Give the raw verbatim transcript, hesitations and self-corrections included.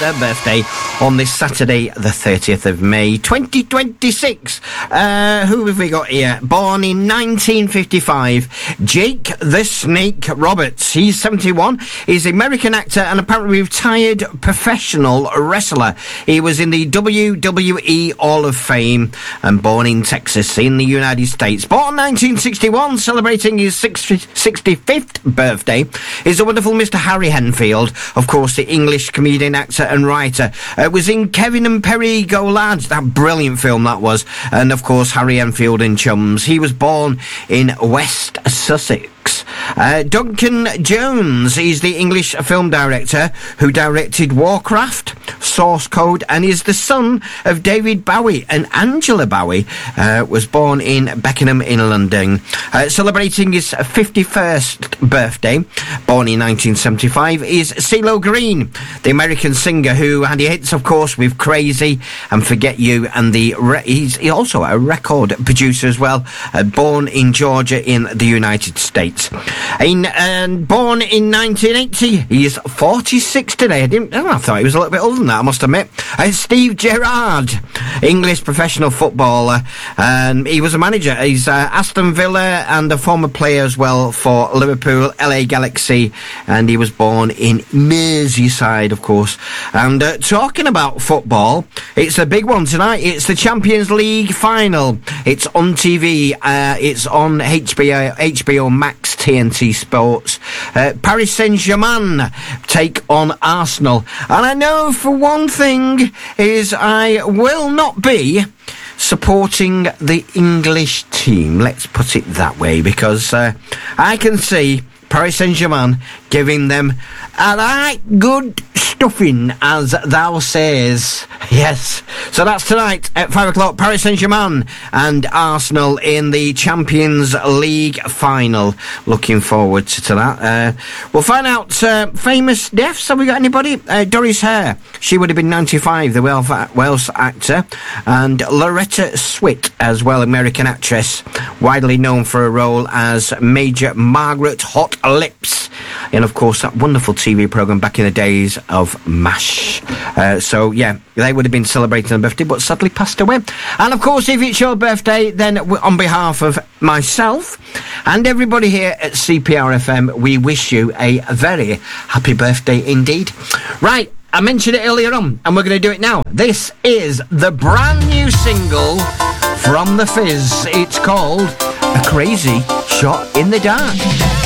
her birthday on this Saturday, the thirtieth of May, twenty twenty-six. Uh, who have we got here? Born in nineteen fifty-five, Jake the Snake Roberts. He's seventy-one. He's an American actor and apparently retired professional wrestler. He was in the W W E Hall of Fame and born in Texas in the United States. Born nineteen sixty-one, celebrating his sixty-fifth birthday, is the wonderful Mister Harry Enfield, of course, the English comedian, actor and writer. Uh, was in Kevin and Perry Go Lads, that brilliant film that was, and of course Harry Enfield and Chums. He was born in West Sussex. Uh, Duncan Jones, he's the English film director who directed Warcraft, Source Code, and is the son of David Bowie. And Angela Bowie uh, was born in Beckenham in London. Uh, celebrating his fifty-first birthday, born in nineteen seventy-five, is CeeLo Green, the American singer who had hits, of course, with Crazy and Forget You, and the re- he's also a record producer as well, uh, born in Georgia in the United States. In, uh, born in nineteen eighty, he is forty-six today. I didn't. Oh, I thought he was a little bit older than that, I must admit. Uh, Steve Gerrard, English professional footballer, and he was a manager. He's uh, Aston Villa and a former player as well for Liverpool, L A Galaxy, and he was born in Merseyside, of course. And uh, talking about football, it's a big one tonight. It's the Champions League final. It's on T V. Uh, it's on H B O, H B O Max, T N T Sports. Uh, Paris Saint-Germain take on Arsenal. And I know for one thing is I will not be supporting the English team. Let's put it that way, because uh, I can see Paris Saint-Germain giving them a right good stuffing, as thou says. Yes. So that's tonight at five o'clock. Paris Saint-Germain and Arsenal in the Champions League final. Looking forward to, to that. Uh, we'll find out uh, famous deaths. Have we got anybody? Uh, Doris Hare. She would have been ninety-five, the Welsh, Welsh actor. And Loretta Swit as well, American actress, widely known for her role as Major Margaret Hot Lips in, of course, that wonderful T V programme back in the days of MASH. Uh, so, yeah, they would have been celebrating their birthday, but sadly passed away. And, of course, if it's your birthday, then on behalf of myself and everybody here at C P R F M, we wish you a very happy birthday indeed. Right, I mentioned it earlier on, and we're going to do it now. This is the brand new single from The Fizz. It's called A Crazy Shot in the Dark.